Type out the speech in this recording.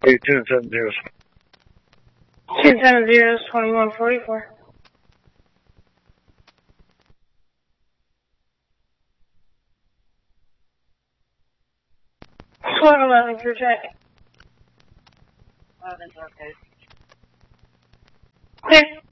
Hey, 1070. 1070 is 2144. 11 for check. 11's okay. Okay.